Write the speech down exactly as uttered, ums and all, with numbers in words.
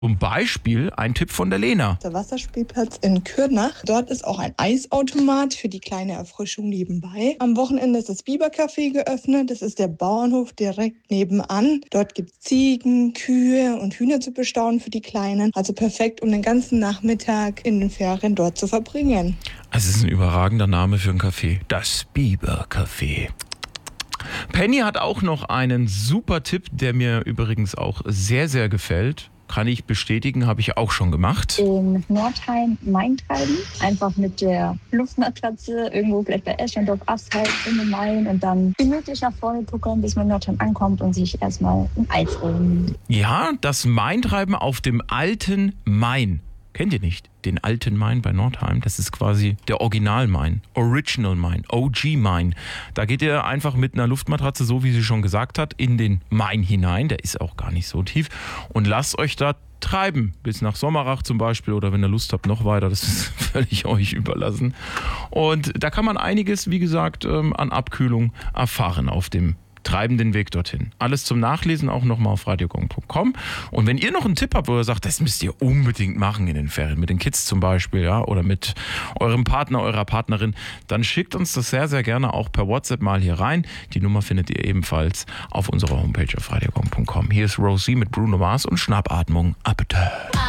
Zum Beispiel ein Tipp von der Lena. Der Wasserspielplatz in Kürnach. Dort ist auch ein Eisautomat für die kleine Erfrischung nebenbei. Am Wochenende ist das Bibercafé geöffnet. Das ist der Bauernhof direkt nebenan. Dort gibt es Ziegen, Kühe und Hühner zu bestaunen für die Kleinen. Also perfekt, um den ganzen Nachmittag in den Ferien dort zu verbringen. Also es ist ein überragender Name für ein Café. Das Bibercafé. Penny hat auch noch einen super Tipp, der mir übrigens auch sehr, sehr gefällt. Kann ich bestätigen, habe ich auch schon gemacht. In Nordheim Main treiben, einfach mit der Luftmatratze irgendwo vielleicht bei Eschendorf Asthalt in den Main und dann gemütlich nach vorne gucken, bis man in Nordheim ankommt und sich erstmal ein Eis holen. Ja, das Main-Treiben auf dem alten Main. Kennt ihr nicht? Den alten Main bei Nordheim. Das ist quasi der Original-Main. Original Main. O G Main. Da geht ihr einfach mit einer Luftmatratze, so wie sie schon gesagt hat, in den Main hinein. Der ist auch gar nicht so tief. Und lasst euch da treiben. Bis nach Sommerach zum Beispiel. Oder wenn ihr Lust habt, noch weiter. Das ist völlig euch überlassen. Und da kann man einiges, wie gesagt, an Abkühlung erfahren auf dem treibenden Weg dorthin. Alles zum Nachlesen auch nochmal auf radiogong punkt com. Und wenn ihr noch einen Tipp habt, wo ihr sagt, das müsst ihr unbedingt machen in den Ferien, mit den Kids zum Beispiel, ja, oder mit eurem Partner, eurer Partnerin, dann schickt uns das sehr, sehr gerne auch per WhatsApp mal hier rein. Die Nummer findet ihr ebenfalls auf unserer Homepage auf radiogong punkt com. Hier ist Rosie mit Bruno Mars und Schnappatmung. Appetit.